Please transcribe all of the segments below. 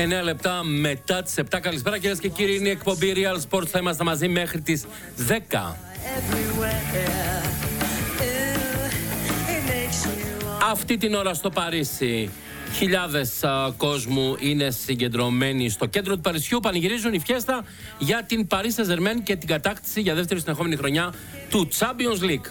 9 λεπτά μετά τις 7. Καλησπέρα κυρίες και κύριοι, είναι η εκπομπή Real Sports. Θα είμαστε μαζί μέχρι τις 10. Αυτή την ώρα στο Παρίσι χιλιάδες κόσμου είναι συγκεντρωμένοι στο κέντρο του Παρισιού. Πανηγυρίζουν η φιέστα για την Paris Saint-Germain και την κατάκτηση για δεύτερη συνεχόμενη χρονιά του Champions League.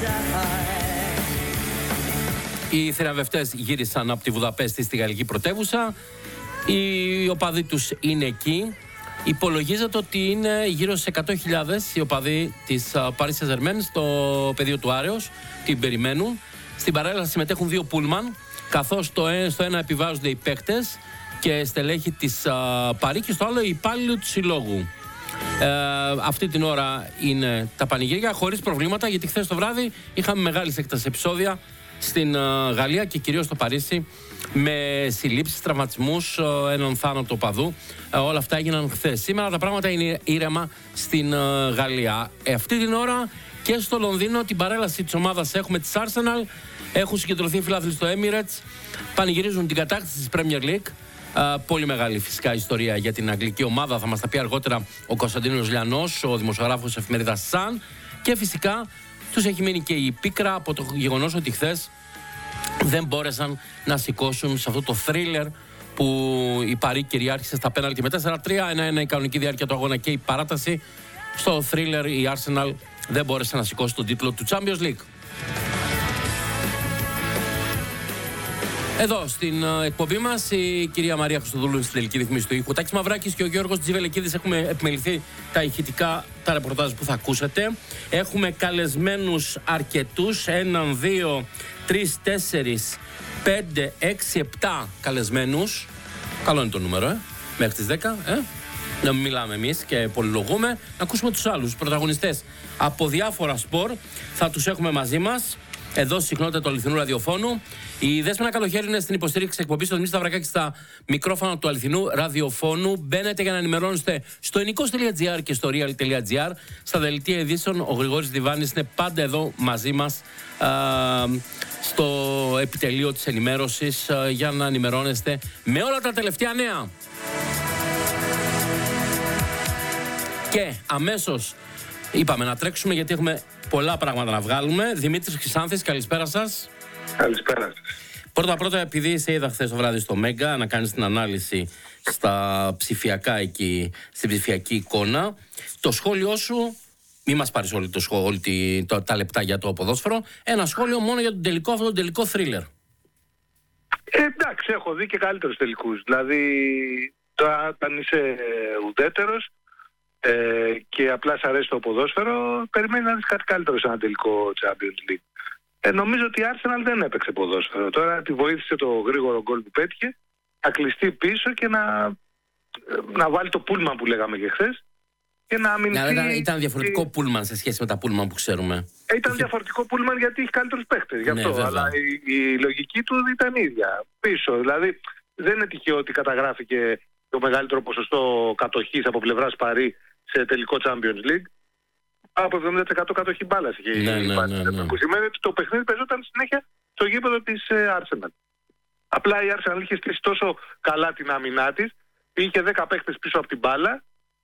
Οι θηραπευτές γύρισαν από τη Βουδαπέστη στη γαλλική πρωτεύουσα. Οι οπαδοί τους είναι εκεί. Υπολογίζεται ότι είναι γύρω στις 100.000 οι οπαδοί της Paris Saint-Germain στο πεδίο του Άρεος. Την περιμένουν. Στην παρέλαση συμμετέχουν 2 πούλμαν, καθώς στο ένα επιβάζονται οι παίκτες και στελέχη της Παρί και στο άλλο οι υπάλληλοι του συλλόγου. Αυτή την ώρα είναι τα πανηγύρια χωρίς προβλήματα, γιατί χθες το βράδυ είχαμε μεγάλης έκτασης επεισόδια στην Γαλλία και κυρίως στο Παρίσι, με συλλήψεις, τραυματισμούς, έναν θάνατο οπαδού. Όλα αυτά έγιναν χθες. Σήμερα τα πράγματα είναι ήρεμα στην Γαλλία. Αυτή την ώρα και στο Λονδίνο την παρέλαση της ομάδας έχουμε της Arsenal. Έχουν συγκεντρωθεί οι φιλάθλοι στο Emirates. Πανηγυρίζουν την κατάκτηση της Premier League. Πολύ μεγάλη φυσικά ιστορία για την αγγλική ομάδα. Θα μας τα πει αργότερα ο Κωνσταντίνος Λιανός, ο δημοσιογράφος της εφημερίδας Sun. Και φυσικά τους έχει μείνει και η πίκρα από το γεγονός ότι χθες δεν μπόρεσαν να σηκώσουν σε αυτό το θρίλερ που η Παρί κυριάρχησε στα πέναλτι με 4-3. 1-1 η κανονική διάρκεια του αγώνα και η παράταση. Στο θρίλερ η Arsenal δεν μπόρεσε να σηκώσει τον τίτλο του Champions League. Εδώ στην εκπομπή μας η κυρία Μαρία Χριστοδούλου στην τελική ρυθμίση του ήχου. Τάκης Μαυράκης και ο Γιώργος Τζιβελεκίδης έχουμε επιμεληθεί τα ηχητικά, τα ρεπορτάζ που θα ακούσετε. Έχουμε καλεσμένους αρκετούς, 1, 2, 3, 4, 5, 6, 7 καλεσμένους. Καλό είναι το νούμερο, μέχρι τις 10, να μην μιλάμε εμείς και πολυλογούμε. Να ακούσουμε τους άλλους πρωταγωνιστές από διάφορα σπορ. Θα τους έχουμε μαζί μας εδώ στη συχνότητα του αληθινού ραδιοφώνου. Η Δέσποινα Καλοχέρη είναι στην υποστήριξη της εκπομπής. Ο Δημήτρης Σταυρακάκης στα μικρόφωνα του αληθινού ραδιοφώνου. Μπαίνετε για να ενημερώνεστε στο enikos.gr και στο real.gr. Στα δελτία ειδήσεων ο Γρηγόρης Διβάνης είναι πάντα εδώ μαζί μας στο επιτελείο της ενημέρωσης για να ενημερώνεστε με όλα τα τελευταία νέα. Και αμέσως είπαμε να τρέξουμε γιατί έχουμε πολλά πράγματα να βγάλουμε. Δημήτρης Χρυσάνθης, καλησπέρα σας. Καλησπέρα. Πρώτα, επειδή σε είδα χθες το βράδυ στο Μέγκα να κάνεις την ανάλυση στα ψηφιακά εκεί, στην ψηφιακή εικόνα, το σχόλιο σου, μη μας πάρεις τα λεπτά για το ποδόσφαιρο, ένα σχόλιο μόνο για τον τελικό, αυτό τον τελικό θρίλερ. Εντάξει, έχω δει και καλύτερους τελικούς. Δηλαδή, όταν είσαι ουδέτερος και απλά σ' αρέσει το ποδόσφαιρο, περιμένει να δεις κάτι καλύτερο σε ένα τελικό Champions League. Νομίζω ότι η Arsenal δεν έπαιξε ποδόσφαιρο. Τώρα τη βοήθησε το γρήγορο γκολ που πέτυχε να κλειστεί πίσω και να βάλει το πούλμαν που λέγαμε και χθες και να αμυνθεί. Ήταν διαφορετικό πούλμαν σε σχέση με τα πούλμαν που ξέρουμε. Ήταν διαφορετικό πούλμαν γιατί έχει καλύτερους παίχτες. Γι' αυτό. Αλλά η λογική του ήταν ίδια. Πίσω. Δηλαδή δεν είναι τυχαίο ότι καταγράφηκε το μεγαλύτερο ποσοστό κατοχής από πλευράς Παρί σε τελικό Champions League. Από 70% κατοχή μπάλας είχε που σημαίνει ότι το παιχνίδι παίζονταν συνέχεια στο γήπεδο της Arsenal. Απλά η Arsenal είχε στήσει τόσο καλά την άμυνά της, είχε 10 παίχτες πίσω από την μπάλα,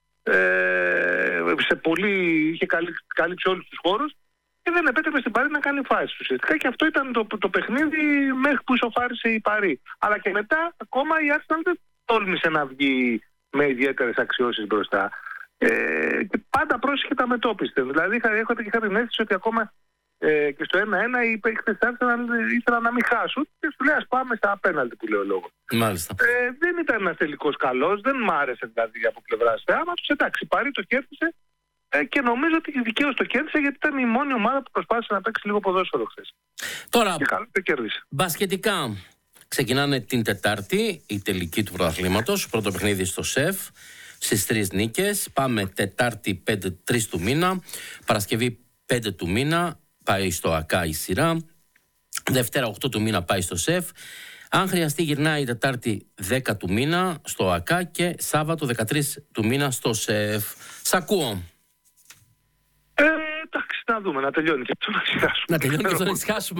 είχε καλύψει όλους τους χώρους και δεν επέτρεπε στην Παρί να κάνει φάσεις ουσιαστικά, και αυτό ήταν το παιχνίδι μέχρι που ισοφάρισε η Παρί. Αλλά και μετά ακόμα η Arsenal δεν τόλμησε να βγει με ιδιαίτερες αξιώσεις μπροστά. Και πάντα πρόσεχε τα μετώπιστε. Δηλαδή είχα την αίσθηση ότι ακόμα και στο 1-1 οι παίκτες ήθελαν να μην χάσουν και σου λέει ας πάμε στα απέναντι που λέει ο λόγος. Μάλιστα. Δεν ήταν ένας τελικός καλός, δεν μ' άρεσε δηλαδή από πλευράς θεάματος. Εντάξει, Παρί το κέρδισε και νομίζω ότι δικαίως το κέρδισε γιατί ήταν η μόνη ομάδα που προσπάθησε να παίξει λίγο ποδόσφαιρο χθες. Τώρα, και καλά το κέρδισε. Μπασκετικά ξεκινάνε την Τετάρτη η τελική του πρωταθλήματος, πρώτο παιχνίδι στο ΣΕΦ. Στις 3 νίκες, πάμε Τετάρτη 3 του μήνα, Παρασκευή 5 του μήνα, πάει στο ΑΚΑ η σειρά, Δευτέρα 8 του μήνα πάει στο ΣΕΦ, αν χρειαστεί γυρνάει Τετάρτη 10 του μήνα στο ΑΚΑ και Σάββατο 13 του μήνα στο ΣΕΦ. Σ' ακούω. Εντάξει, να δούμε, να τελειώνει και αυτό να ησυχάσουμε. Να τελειώνει και αυτό να ησυχάσουμε.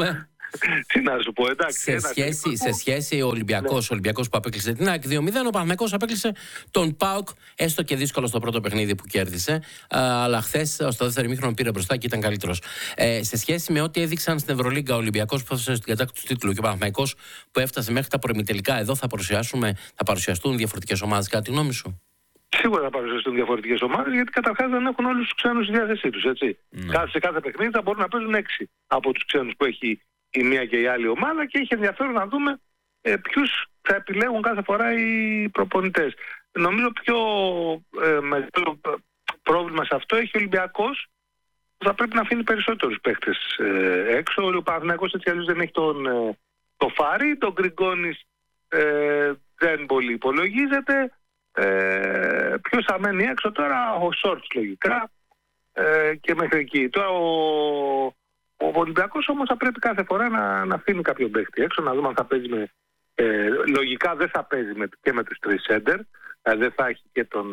Τι να σου πω, εντάξει. Σε σχέση ο Ολυμπιακός που απέκλεισε την ΑΕΚ 2-0, ο Παναθηναϊκός απέκλεισε τον ΠΑΟΚ, έστω και δύσκολο στο πρώτο παιχνίδι που κέρδισε. Αλλά χθες στο δεύτερο ημίχρονο πήρε μπροστά και ήταν καλύτερος. Σε σχέση με ό,τι έδειξαν στην Ευρωλίγκα ο Ολυμπιακός που έφτασε στην κατάκτηση του τίτλου και ο Παναθηναϊκός που έφτασε μέχρι τα προημιτελικά, εδώ θα παρουσιαστούν διαφορετικές ομάδες, κατά τη γνώμη σου? Σίγουρα θα παρουσιαστούν διαφορετικές ομάδες, γιατί καταρχάς δεν έχουν όλους τους ξένους στη διάθεσή τους. Σε κάθε παιχνίδι θα μπορούν να παίζουν 6 από τους ξένους που έχει η μία και η άλλη ομάδα, και έχει ενδιαφέρον να δούμε ποιους θα επιλέγουν κάθε φορά οι προπονητές. Νομίζω πιο μεγάλο πρόβλημα σε αυτό έχει ο Ολυμπιακός, που θα πρέπει να αφήνει περισσότερους παίχτες έξω. Ο Παναθηναϊκός έτσι αλλιώς δεν έχει το Φάρι, τον Γκριγκόνης δεν πολύ υπολογίζεται. Ποιος θα μένει έξω τώρα? Ο Σόρτς λογικά, και μέχρι εκεί. Τώρα ο Ολυμπιακός όμως θα πρέπει κάθε φορά να αφήνει κάποιον παίχτη έξω, να δούμε αν θα παίζει λογικά δεν θα παίζει και με τους 3 σέντερ, δεν θα έχει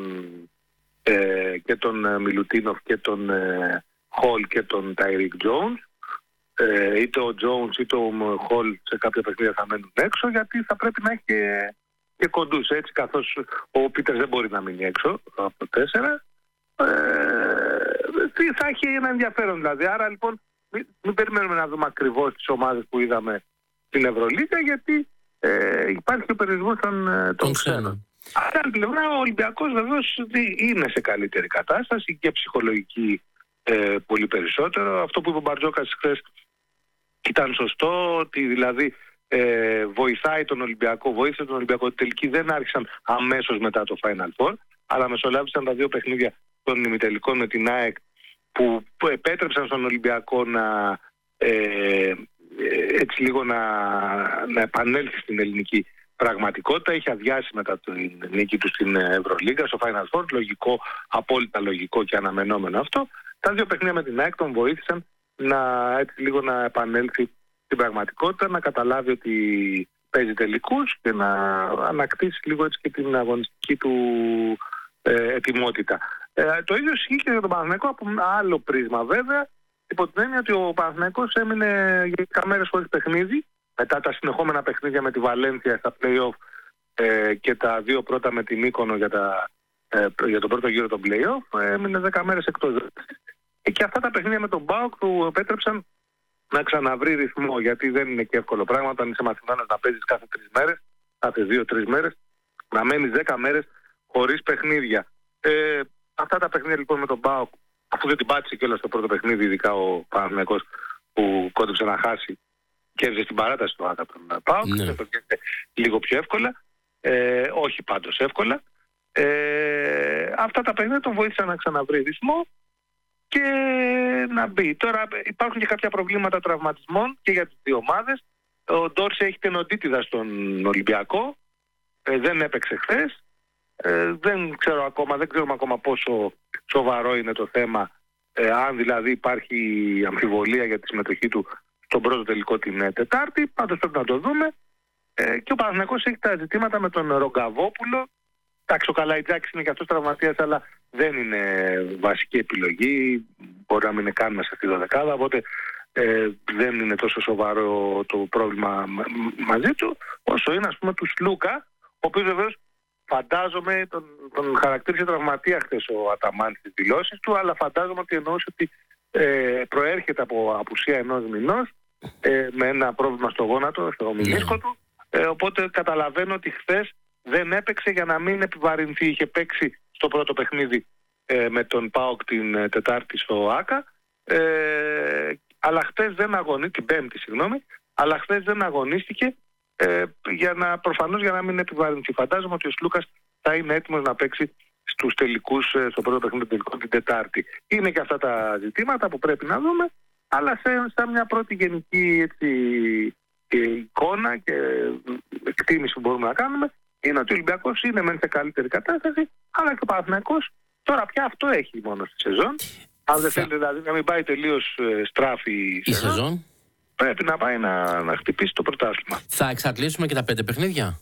και τον Μιλουτίνοφ και τον Χολ και τον Τάιρικ Τζόουνς. Είτε ο Τζόουνς είτε ο Χολ σε κάποια παιχνίδια θα μένουν έξω, γιατί θα πρέπει να έχει και κοντούς, έτσι, καθώς ο Πίτερς δεν μπορεί να μείνει έξω από το 4. Θα έχει ένα ενδιαφέρον δηλαδή. Άρα λοιπόν μην περιμένουμε να δούμε ακριβώς τις ομάδες που είδαμε στην Ευρωλίγα, γιατί υπάρχει ο περιορισμός των ξένων. Από την πλευρά ο Ολυμπιακός βεβαίως είναι σε καλύτερη κατάσταση και ψυχολογική πολύ περισσότερο. Αυτό που είπε ο Μπαρτζόκας χθες ήταν σωστό, ότι δηλαδή βοήθησε τον Ολυμπιακό. Τελικοί δεν άρχισαν αμέσως μετά το Final Four, αλλά μεσολάβησαν τα 2 παιχνίδια των ημιτελικών με την ΑΕΚ, που επέτρεψαν στον Ολυμπιακό να έτσι λίγο να επανέλθει στην ελληνική πραγματικότητα. Είχε αδειάσει μετά την νίκη του στην Ευρωλίγα, στο Final Four. Λογικό, απόλυτα λογικό και αναμενόμενο αυτό. Τα 2 παιχνίδια με την ΑΕΚ τον βοήθησαν έτσι λίγο να επανέλθει στην πραγματικότητα, να καταλάβει ότι παίζει τελικούς και να ανακτήσει λίγο έτσι και την αγωνιστική του ετοιμότητα. Το ίδιο ισχύει και για τον Παναθηναϊκό από άλλο πρίσμα βέβαια, υπό την έννοια ότι ο Παναθηναϊκός έμεινε για 10 μέρες χωρίς παιχνίδι, μετά τα συνεχόμενα παιχνίδια με τη Βαλένθια στα play-off και τα 2 πρώτα με την Μύκονο για τον πρώτο γύρο των play-off, έμεινε 10 μέρες εκτός. Και αυτά τα παιχνίδια με τον ΠΑΟΚ του επέτρεψαν να ξαναβρει ρυθμό, γιατί δεν είναι και εύκολο πράγμα όταν είσαι μαθημένος να παίζεις κάθε 3 μέρες, κάθε 2-3 μέρες, να μένεις 10 μέρες χωρίς παιχνίδια. Αυτά τα παιχνίδια λοιπόν με τον ΠΑΟΚ, αφού δεν την πάτησε κιόλας στο πρώτο παιχνίδι, ειδικά ο Παναθηναϊκός που κόντεψε να χάσει, κέρδισε στην παράταση του ΆΚΑ τον ΠΑΟΚ, το κέρδισε λίγο πιο εύκολα, όχι πάντως εύκολα. Αυτά τα παιχνίδια τον βοήθησαν να ξαναβρει ρυθμό και να μπει. Τώρα υπάρχουν και κάποια προβλήματα τραυματισμών και για τις 2 ομάδες. Ο Ντόρση έχει τενοντίτιδα στον Ολυμπιακό, δεν έπαιξε χθες. Δεν ξέρουμε ακόμα πόσο σοβαρό είναι το θέμα, αν δηλαδή υπάρχει αμφιβολία για τη συμμετοχή του στον πρώτο τελικό την Τετάρτη. Πάντως πρέπει να το δούμε. Και ο Παναθηναϊκός έχει τα ζητήματα με τον Ρογκαβόπουλο. Εντάξει, ο Καλαϊτζάκης είναι και αυτός τραυματίας, αλλά δεν είναι βασική επιλογή. Μπορεί να μην είναι καν μέσα στη 12, οπότε δεν είναι τόσο σοβαρό το πρόβλημα μαζί του, όσο είναι ας πούμε του Σλούκα, ο οποίος βεβαίως φαντάζομαι τον χαρακτήρισε τραυματία χθες ο Αταμάν στις δηλώσεις του, αλλά φαντάζομαι ότι εννοούσε ότι προέρχεται από απουσία 1 μηνός με ένα πρόβλημα στο γόνατο, στο μηνίσκο του, οπότε καταλαβαίνω ότι χθες δεν έπαιξε για να μην επιβαρυνθεί. Είχε παίξει στο πρώτο παιχνίδι με τον ΠΑΟΚ την Τετάρτη στο ΆΚΑ, αλλά χθες δεν αγωνίστηκε, την Πέμπτη συγγνώμη, αλλά χθες δεν αγωνίστηκε προφανώς για να μην επιβαρυνθεί. Φαντάζομαι ότι ο Σλούκας θα είναι έτοιμος να παίξει στους τελικούς, στο πρώτο παιχνίδι τελικό την Τετάρτη. Είναι και αυτά τα ζητήματα που πρέπει να δούμε, αλλά σαν μια πρώτη γενική έτσι, εικόνα και εκτίμηση που μπορούμε να κάνουμε, είναι ότι ο Ολυμπιακός είναι μεν σε καλύτερη κατάσταση, αλλά και ο Παναθηναϊκός τώρα πια αυτό έχει μόνο στη σεζόν. Αν δεν θέλει δηλαδή να μην πάει τελείως στράφη η σεζόν, πρέπει να πάει να χτυπήσει το πρωτάθλημα. Θα εξαντλήσουμε και τα 5 παιχνίδια.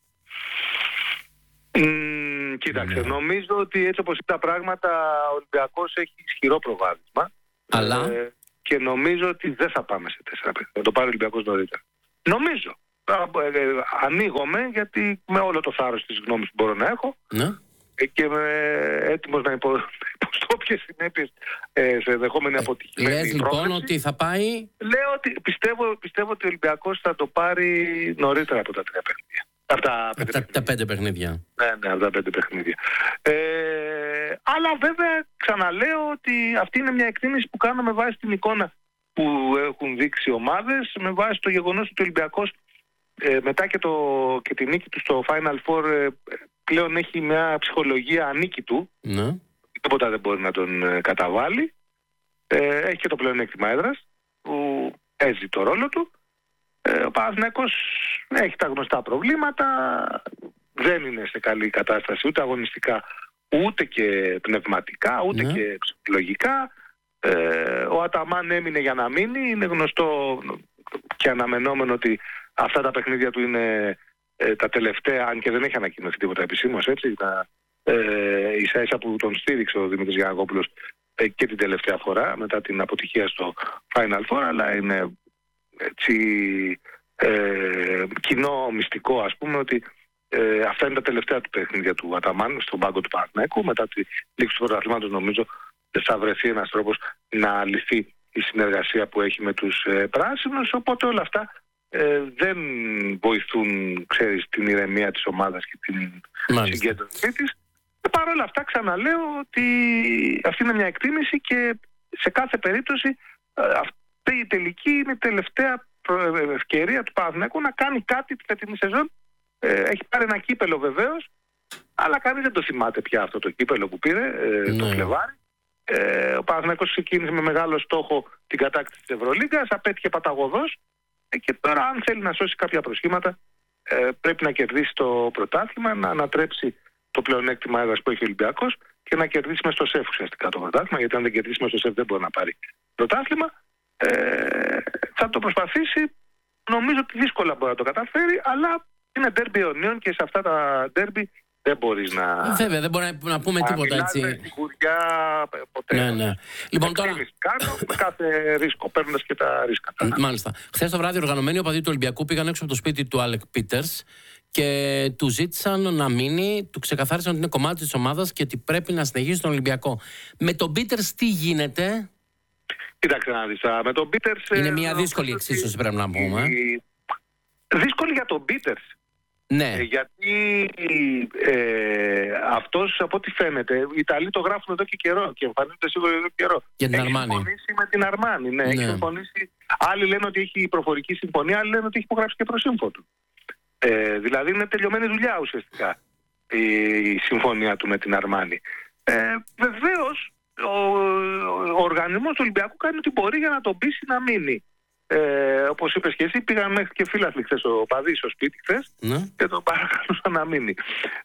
Κοίταξε, νομίζω ότι έτσι όπως είναι τα πράγματα, ο Ολυμπιακός έχει ισχυρό προβάδισμα. Αλλά και νομίζω ότι δεν θα πάμε σε 4 παιχνίδια. Θα το πάρει ο Ολυμπιακός νωρίτερα. Νομίζω. Ανοίγομαι, γιατί με όλο το θάρρος της γνώμης που μπορώ να έχω, και είμαι έτοιμος να υποστώ όποιες συνέπειες σε ενδεχόμενη αποτυχία. Λες λοιπόν ότι θα πάει... Λέω ότι πιστεύω ότι ο Ολυμπιακός θα το πάρει νωρίτερα από τα 3 παιχνίδια. Από τα 5 παιχνίδια. Ναι, από τα 5 παιχνίδια. Αλλά βέβαια ξαναλέω ότι αυτή είναι μια εκτίμηση που κάνω με βάση την εικόνα που έχουν δείξει ομάδες, με βάση το γεγονός ότι ο Ολυμπιακός μετά και τη νίκη του στο Final Four πλέον έχει μια ψυχολογία ανίκητου. Ναι. Τίποτα δεν μπορεί να τον καταβάλει. Έχει και το πλεονέκτημα έδρας που έζει το ρόλο του. Ο Παναθηναϊκός έχει τα γνωστά προβλήματα, δεν είναι σε καλή κατάσταση ούτε αγωνιστικά, ούτε και πνευματικά, ούτε και ψυχολογικά. Ο Αταμάν έμεινε για να μείνει. Είναι γνωστό και αναμενόμενο ότι αυτά τα παιχνίδια του είναι τα τελευταία, αν και δεν έχει ανακοινωθεί τίποτα επισήμως, έτσι, ίσα-ίσα που τον στήριξε ο Δημήτρης Γιαννακόπουλος και την τελευταία φορά μετά την αποτυχία στο Final Four, αλλά είναι έτσι κοινό μυστικό, ας πούμε, ότι αυτά είναι τα τελευταία του παιχνίδια του Αταμάν στον πάγκο του Παναθηναϊκού. Μετά τη λήξη του πρωταθλήματος νομίζω θα βρεθεί ένας τρόπος να λυθεί η συνεργασία που έχει με τους πράσινους, οπότε όλα αυτά δεν βοηθούν, ξέρεις, την ηρεμία της ομάδας και την συγκέντρωσή της. Παρ' όλα αυτά ξαναλέω ότι αυτή είναι μια εκτίμηση και σε κάθε περίπτωση αυτή η τελική είναι η τελευταία ευκαιρία του Παναθηναϊκού να κάνει κάτι τη φετινή σεζόν. Έχει πάρει ένα κύπελο βεβαίως, αλλά κανείς δεν το θυμάται πια αυτό το κύπελο που πήρε το Φλεβάρι. Ο Παναθηναϊκός ξεκίνησε με μεγάλο στόχο την κατάκτηση της Ευρωλίγκας, απέτυχε παταγωδός και τώρα αν θέλει να σώσει κάποια προσχήματα πρέπει να κερδίσει το πρωτάθλημα, να ανατρέψει το πλεονέκτημα έδρας που έχει ο Ολυμπιακός και να κερδίσει μες στο ΣΕΦ ουσιαστικά το πρωτάθλημα, γιατί αν δεν κερδίσει μες στο ΣΕΦ δεν μπορεί να πάρει πρωτάθλημα. Θα το προσπαθήσει, νομίζω ότι δύσκολα μπορεί να το καταφέρει, αλλά είναι ντέρμπι αιωνίων και σε αυτά τα ντέρμπι δεν μπορείς να... Βέβαια, δεν μπορεί να πούμε τίποτα έτσι. Να μιλάς σιγουριά ποτέ. Ναι. Λοιπόν, τώρα... Κάνω με κάθε ρίσκο, παίρνοντας και τα ρίσκα. Μάλιστα. Χθες το βράδυ οργανωμένοι οπαδοί του Ολυμπιακού πήγαν έξω από το σπίτι του Άλεκ Πίτερς και του ζήτησαν να μείνει, του ξεκαθάρισαν ότι είναι κομμάτι της ομάδας και ότι πρέπει να συνεχίσει τον Ολυμπιακό. Με τον Πίτερς τι γίνεται? Κοίταξε να δεις, με τον Πίτερς... Είναι μια δύσκολη εξίσωση, πρέπει να πούμε. Δύσκολη για τον Πίτερς. Ναι. Γιατί αυτός, από ό,τι φαίνεται, οι Ιταλοί το γράφουν εδώ και καιρό και εμφανίζονται σίγουρα εδώ και καιρό. Για την Αρμάνι. Έχει συμφωνήσει με την Αρμάνι. Ναι. Έχει συμφωνήσει. Άλλοι λένε ότι έχει προφορική συμφωνία, άλλοι λένε ότι έχει υπογράψει και προσύμφωνο του. Δηλαδή είναι τελειωμένη δουλειά ουσιαστικά η συμφωνία του με την Αρμάνι. Βεβαίως ο οργανισμός του Ολυμπιακού κάνει ό,τι μπορεί για να τον πείσει να μείνει. Όπως είπες και εσύ, πήγαν μέχρι και φίλαθλοι χθες ο παδί στο σπίτι χθες και τον παρακαλούσαν να μείνει.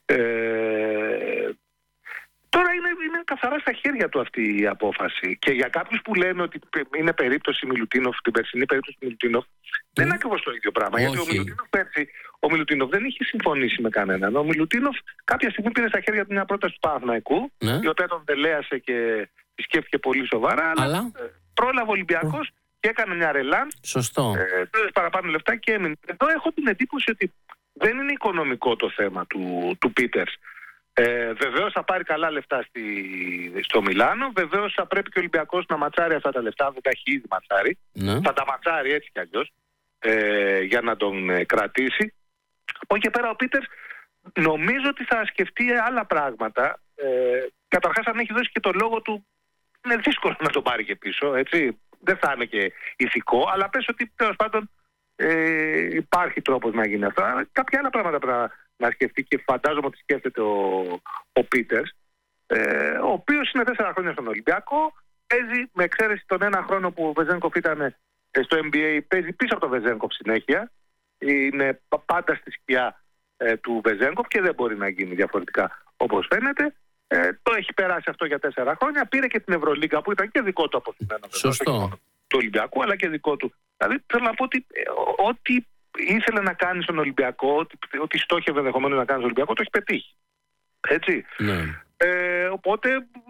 Τώρα είναι καθαρά στα χέρια του αυτή η απόφαση. Και για κάποιους που λένε ότι είναι περίπτωση Μιλουτίνοφ, την περσινή περίπτωση Μιλουτίνοφ, δεν είναι ακριβώς το ίδιο πράγμα. Γιατί ο Μιλουτίνοφ πέρσι, δεν είχε συμφωνήσει με κανέναν. Ο Μιλουτίνοφ κάποια στιγμή πήρε στα χέρια του μια πρόταση του Παναθηναϊκού, η οποία τον τελέασε και τη σκέφτηκε πολύ σοβαρά, αλλά πρόλαβε ο Ολυμπιακός και έκανε μια ρελάν. Σωστό. Παραπάνω λεφτά και έμεινε. Εδώ έχω την εντύπωση ότι δεν είναι οικονομικό το θέμα του Πίτερς. Βεβαίως θα πάρει καλά λεφτά στο Μιλάνο. Βεβαίως θα πρέπει και ο Ολυμπιακός να ματσάρει αυτά τα λεφτά. Δεν τα έχει ήδη ματσάρει. Θα τα ματσάρει έτσι κι αλλιώς για να τον κρατήσει. Από εκεί και πέρα ο Πίτερς νομίζω ότι θα σκεφτεί άλλα πράγματα. Καταρχάς, αν έχει δώσει και το λόγο του, είναι δύσκολο να τον πάρει και πίσω, έτσι. Δεν θα είναι και ηθικό, αλλά πες ότι τέλος πάντων υπάρχει τρόπος να γίνει αυτό. Κάποια άλλα πράγματα πρέπει να σκεφτεί και φαντάζομαι ότι σκέφτεται ο Πίτερς, ο οποίος είναι 4 χρόνια στον Ολυμπιακό, παίζει με εξαίρεση τον ένα χρόνο που ο Βεζένκοφ ήταν στο NBA, παίζει πίσω από τον Βεζένκοφ συνέχεια, είναι πάντα στη σκιά του Βεζένκοφ και δεν μπορεί να γίνει διαφορετικά όπως φαίνεται. Το έχει περάσει αυτό για 4 χρόνια. Πήρε και την Ευρωλίγκα που ήταν και δικό του αποθυμένο. Σωστό. Του Ολυμπιακού, αλλά και δικό του. Δηλαδή θέλω να πω ότι ό,τι ήθελε να κάνει στον Ολυμπιακό, ό,τι στόχευε ενδεχομένως να κάνει στον Ολυμπιακό, το έχει πετύχει. Έτσι. Ναι. Οπότε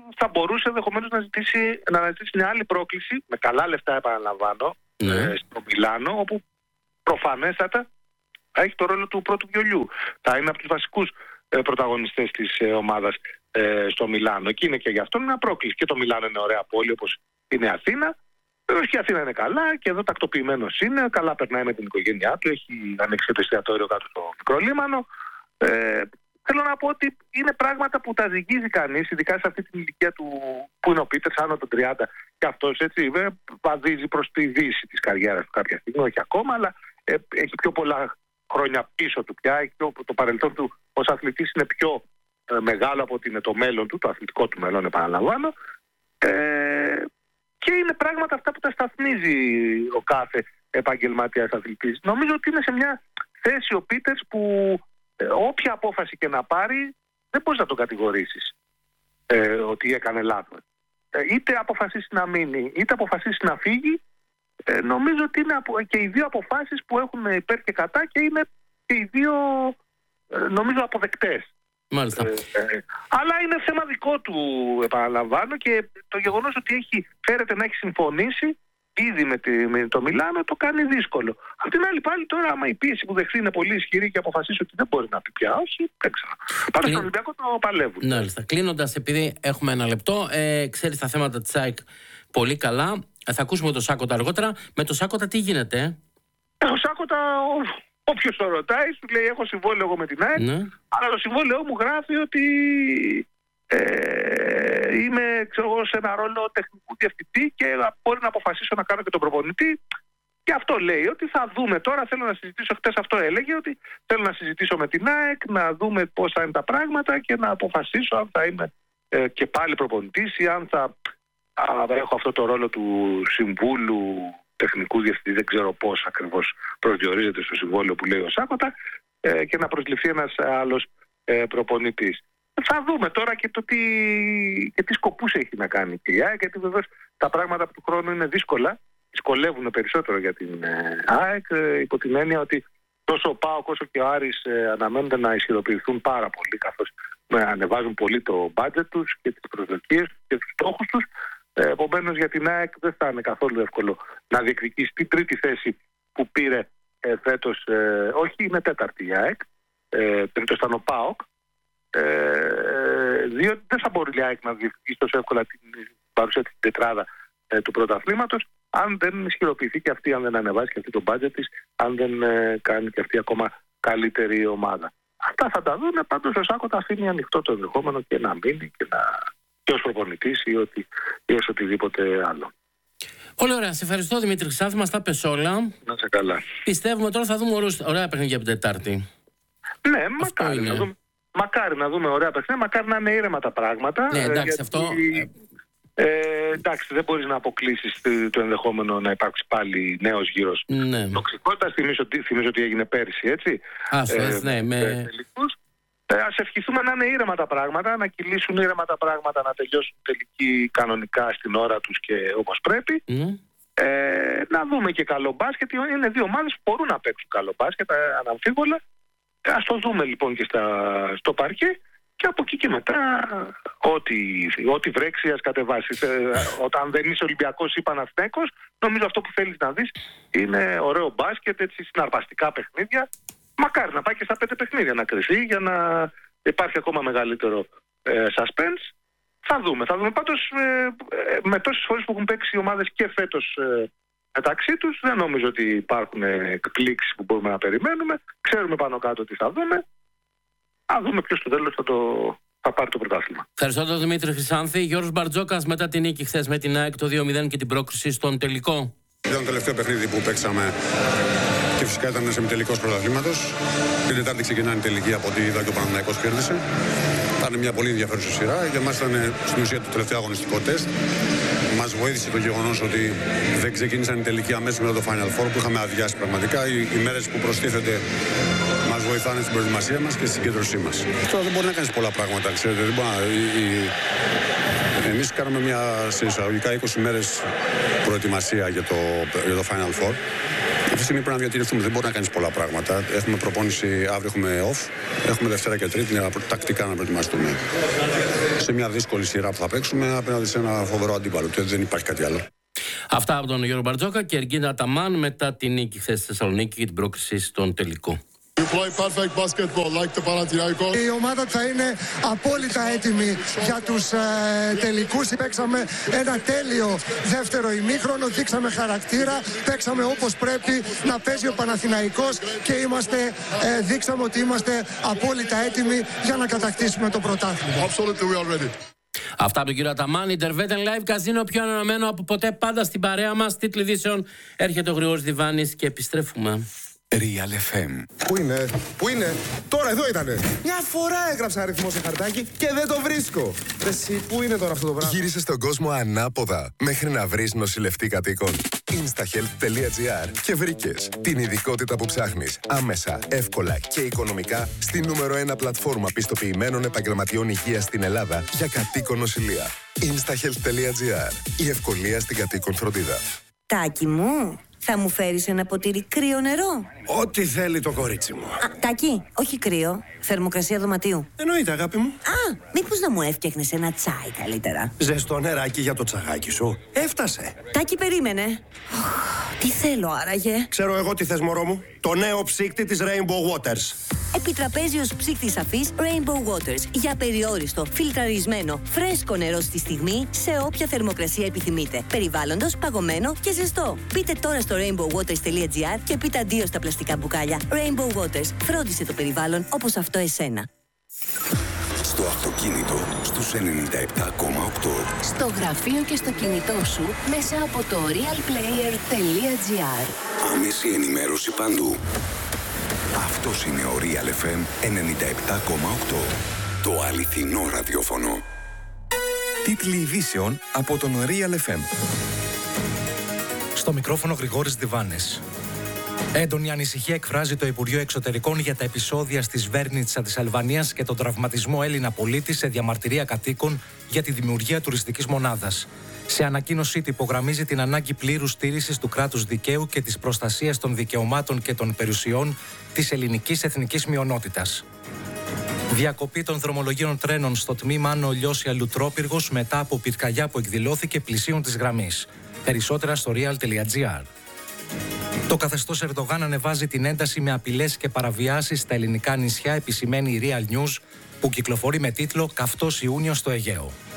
θα μπορούσε ενδεχομένως να αναζητήσει μια άλλη πρόκληση, με καλά λεφτά επαναλαμβάνω, στο Μιλάνο, όπου προφανέστατα θα έχει το ρόλο του πρώτου βιολιού. Θα είναι από τους βασικούς πρωταγωνιστές της ομάδας στο Μιλάνο. Και είναι και γι' αυτό μια πρόκληση. Και το Μιλάνο είναι ωραία πόλη όπως είναι η Αθήνα. Βέβαια και η Αθήνα είναι καλά και εδώ τακτοποιημένος είναι. Καλά περνάει με την οικογένειά του. Έχει ανοίξει το εστιατόριο κάτω στο μικρό λίμανο. Θέλω να πω ότι είναι πράγματα που τα ζυγίζει κανείς, ειδικά σε αυτή την ηλικία του που είναι ο Πίτερς, άνω των 30. Και αυτός έτσι βαδίζει προς τη δύση της καριέρας του κάποια στιγμή, όχι ακόμα, αλλά έχει πιο πολλά χρόνια πίσω του πια. Το παρελθόν του ως αθλητής είναι πιο μεγάλο από ότι είναι το μέλλον του, το αθλητικό του μέλλον, επαναλαμβάνω. Και είναι πράγματα αυτά που τα σταθμίζει ο κάθε επαγγελματίας αθλητής. Νομίζω ότι είναι σε μια θέση ο Πίτερς που όποια απόφαση και να πάρει δεν μπορείς να τον κατηγορήσεις ότι έκανε λάθος. Είτε αποφασίσει να μείνει είτε αποφασίσει να φύγει, νομίζω ότι είναι και οι δύο αποφάσεις που έχουν υπέρ και κατά και είναι και οι δύο νομίζω αποδεκτές. Μάλιστα. Αλλά είναι θέμα δικό του, επαναλαμβάνω, και το γεγονός ότι φέρεται να έχει συμφωνήσει ήδη με το Μιλάνο το κάνει δύσκολο. Απ' την άλλη πάλι τώρα, άμα η πίεση που δεχθεί είναι πολύ ισχυρή και αποφασίσει ότι δεν μπορεί να πει πια όχι, δεν ξέρω. Πάντως στον Ολυμπιακό το παλεύουν. Μάλιστα. Κλείνοντας, επειδή έχουμε ένα λεπτό, ξέρεις τα θέματα της ΑΕΚ πολύ καλά. Θα ακούσουμε τον Σάκοτα αργότερα. Με τον Σάκοτα τι γίνεται? Ο Σάκοτα, όποιος το ρωτάει, σου λέει: έχω συμβόλαιο εγώ με την ΑΕΚ, αλλά το συμβόλαιό μου γράφει ότι είμαι, ξέρω εγώ, σε ένα ρόλο τεχνικού διευθυντή και μπορεί να αποφασίσω να κάνω και τον προπονητή. Και αυτό λέει ότι θα δούμε τώρα. Θέλω να συζητήσω, χτες αυτό έλεγε, ότι θέλω να συζητήσω με την ΑΕΚ, να δούμε πώς θα είναι τα πράγματα και να αποφασίσω αν θα είμαι και πάλι προπονητής ή αν θα έχω αυτό το ρόλο του συμβούλου τεχνικού διευθυντή. Δεν ξέρω πώς ακριβώς προσδιορίζεται στο συμβόλαιο που λέει ο Σάκοτα, και να προσληφθεί ένας άλλος προπονητής. Θα δούμε τώρα και τι σκοπούς έχει να κάνει η ΑΕΚ, γιατί βεβαίως τα πράγματα του χρόνου είναι δύσκολα, δυσκολεύουν περισσότερο για την ΑΕΚ, υπό την έννοια ότι τόσο ο ΠΑΟΚ όσο και ο Άρης αναμένονται να ισχυροποιηθούν πάρα πολύ, καθώς ανεβάζουν πολύ το μπάτζετ τους και τις προσδοκίες και τους στόχους τους. Επομένως για την ΑΕΚ δεν θα είναι καθόλου εύκολο να διεκδικήσει την τρίτη θέση που πήρε φέτος. Όχι, είναι τέταρτη η ΑΕΚ, τρίτος ήταν ο ΠΑΟΚ. Διότι δεν θα μπορεί η ΑΕΚ να διεκδικήσει τόσο εύκολα την παρουσία της τετράδα του πρωταθλήματος, αν δεν ισχυροποιηθεί και αυτή, αν δεν ανεβάσει και αυτή το μπάτζετ της, αν δεν κάνει και αυτή ακόμα καλύτερη ομάδα. Αυτά θα τα δούμε. Πάντως ο Σάκοτα αφήνει ανοιχτό το ενδεχόμενο και να μείνει και ως προπονητής ή ως οτιδήποτε άλλο. Πολύ ωραία. Σε ευχαριστώ, Δημήτρη Χρυσάνθη. Μας τα πες όλα. Να σε καλά. Πιστεύουμε τώρα θα δούμε ωραία παιχνίδια από την Τετάρτη. Ναι, μακάρι να δούμε ωραία παιχνίδια, μακάρι να είναι ήρεμα τα πράγματα. Ναι, εντάξει, αυτό. Εντάξει, δεν μπορείς να αποκλείσεις το ενδεχόμενο να υπάρξει πάλι νέος γύρος τοξικότητας. Θυμίζω ότι έγινε πέρυσι, έτσι. Τελικούς. Ας ευχηθούμε να είναι ήρεμα τα πράγματα, να κυλήσουν ήρεμα τα πράγματα, να τελειώσουν τελικοί κανονικά στην ώρα τους και όπως πρέπει. Να δούμε και καλό μπάσκετ. Είναι δύο ομάδες που μπορούν να παίξουν καλό μπάσκετ, αναμφίβολα. Ας το δούμε λοιπόν και στο παρκέ. Και από εκεί και μετά, ό,τι βρέξει, ας κατεβάσει. Όταν δεν είσαι Ολυμπιακός ή Παναθηναϊκός, νομίζω αυτό που θέλεις να δεις είναι ωραίο μπάσκετ, έτσι, συναρπαστικά παιχνίδια. Μακάρι να πάει και στα 5 παιχνίδια να κρυφεί, για να υπάρχει ακόμα μεγαλύτερο suspense. Θα δούμε. Πάντως, με τόσες φορές που έχουν παίξει οι ομάδες και φέτος μεταξύ τους, δεν νομίζω ότι υπάρχουν εκπλήξεις που μπορούμε να περιμένουμε. Ξέρουμε πάνω κάτω τι θα δούμε. Αν δούμε ποιος στο τέλος θα πάρει το πρωτάθλημα. Ευχαριστώ τον Δημήτρη Χρυσάνθη. Γιώργος Μπαρτζόκας, μετά την νίκη χθες με την ΑΕΚ το 2-0 και την πρόκριση στον τελικό. Ήταν το τελευταίο παιχνίδι που παίξαμε και φυσικά ήταν σε τελικός πρωταθλήματος. Την Τετάρτη ξεκινάει η τελική, από ό,τι είδα και ο Παναθηναϊκός κέρδισε. Ήταν μια πολύ ενδιαφέρουσα σειρά. Για μας ήταν στην ουσία το τελευταίο αγωνιστικό τεστ. Μας βοήθησε το γεγονός ότι δεν ξεκίνησαν οι τελικοί αμέσως μετά το Final Four, που είχαμε αδειάσει πραγματικά. Οι μέρες που προστίθεται μας βοηθάνε στην προετοιμασία μας και στην συγκέντρωσή μας. Τώρα δεν μπορεί να κάνεις πολλά πράγματα, ξέρετε. Εμείς κάναμε σε εισαγωγικά 20 μέρες προετοιμασία για το Final Four. τη στιγμή πρέπει να διατηρηθούμε. Δεν μπορεί να κάνει πολλά πράγματα. Έχουμε προπόνηση, αύριο έχουμε off. Έχουμε Δευτέρα και Τρίτη τακτικά να προετοιμαστούμε. Σε μια δύσκολη σειρά που θα παίξουμε απέναντι σε ένα φοβερό αντίπαλο. Δεν υπάρχει κάτι άλλο. Αυτά από τον Γιώργο Μπαρτζόκα και Εργίνα Αταμάν μετά την νίκη χθες στη Θεσσαλονίκη και την πρόκριση στον τελικό. Η ομάδα θα είναι απόλυτα έτοιμη για τους τελικούς. Παίξαμε ένα τέλειο δεύτερο ημίχρονο, δείξαμε χαρακτήρα, παίξαμε όπως πρέπει να παίζει ο Παναθηναϊκός και δείξαμε ότι είμαστε απόλυτα έτοιμοι για να κατακτήσουμε το πρωτάθλημα. Αυτά από τον κύριο Αταμάν. Ιντερβέτεν Live Καζίνο, πιο αναμένο από ποτέ, πάντα στην παρέα μας. Τίτλοι ειδήσεων, έρχεται ο Γρηγόρης Διβάνης και επιστρέφουμε. Real FM. Πού είναι, τώρα εδώ ήτανε. Μια φορά έγραψα αριθμό σε χαρτάκι και δεν το βρίσκω. Εσύ, πού είναι τώρα αυτό το πράγμα. Γύρισε στον κόσμο ανάποδα μέχρι να βρεις νοσηλευτή κατοίκων. Instahealth.gr και βρήκες την ειδικότητα που ψάχνεις άμεσα, εύκολα και οικονομικά στη νούμερο 1 πλατφόρμα πιστοποιημένων επαγγελματιών υγείας στην Ελλάδα για κατοίκον νοσηλεία. Instahealth.gr. Η ευκολία στην κατοίκον φροντίδα. Τάκη μου, θα μου φέρεις ένα ποτήρι κρύο νερό? Ό,τι θέλει το κορίτσι μου. Τάκη, όχι κρύο. Θερμοκρασία δωματίου. Εννοείται, αγάπη μου. Μήπως να μου έφτιαχνες ένα τσάι καλύτερα? Ζεστό νεράκι για το τσαγάκι σου. Έφτασε. Τάκη, περίμενε. Τι θέλω άραγε? Ξέρω εγώ τι θες, μωρό μου. Το νέο ψύκτη της Rainbow Waters. Επιτραπέζιος ψύκτης αφής Rainbow Waters. Για περιόριστο, φιλτραρισμένο, φρέσκο νερό στη στιγμή, σε όποια θερμοκρασία επιθυμείτε. Περιβάλλοντος, παγωμένο και ζεστό. Μπείτε τώρα στο rainbowwaters.gr και πείτε αντίο στα πλαστικά μπουκάλια. Rainbow Waters. Φρόντισε το περιβάλλον όπως αυτό εσένα. Στο αυτοκίνητο στους 97,8. Στο γραφείο και στο κινητό σου μέσα από το realplayer.gr. Άμεση ενημέρωση παντού. Αυτός είναι ο Real FM 97,8. Το αληθινό ραδιόφωνο. Τίτλοι ειδήσεων από τον Real FM. Στο μικρόφωνο Γρηγόρης Διβάνης. Έντονη ανησυχία εκφράζει το Υπουργείο Εξωτερικών για τα επεισόδια στη Σβέρνιτσα της Αλβανίας και τον τραυματισμό Έλληνα πολίτη σε διαμαρτυρία κατοίκων για τη δημιουργία τουριστικής μονάδας. Σε ανακοίνωσή του υπογραμμίζει την ανάγκη πλήρους στήρησης του κράτους δικαίου και της προστασίας των δικαιωμάτων και των περιουσιών της ελληνικής εθνικής μειονότητας. Διακοπή των δρομολογίων τρένων στο τμήμα Άνω Λιώσια Λουτρόπυργος μετά από πυρκαγιά που εκδηλώθηκε πλησίων της γραμμής. Περισσότερα στο real.gr. Το καθεστώς Ερντογάν ανεβάζει την ένταση με απειλές και παραβιάσεις στα ελληνικά νησιά, επισημαίνει η Real News, που κυκλοφορεί με τίτλο «Καυτός Ιούνιος στο Αιγαίο».